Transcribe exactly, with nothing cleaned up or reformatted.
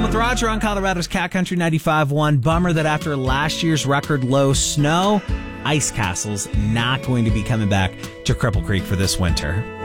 with Roger on Colorado's Cat Country ninety-five point one. Bummer that after last year's record low snow, Ice Castle's not going to be coming back to Cripple Creek for this winter.